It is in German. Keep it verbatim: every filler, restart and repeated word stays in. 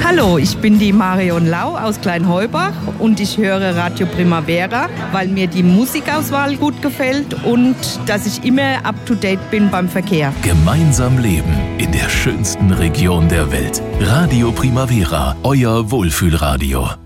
Hallo, ich bin die Marion Lau aus Kleinheubach und ich höre Radio Primavera, weil mir die Musikauswahl gut gefällt und dass ich immer up to date bin beim Verkehr. Gemeinsam leben in der schönsten Region der Welt. Radio Primavera, euer Wohlfühlradio.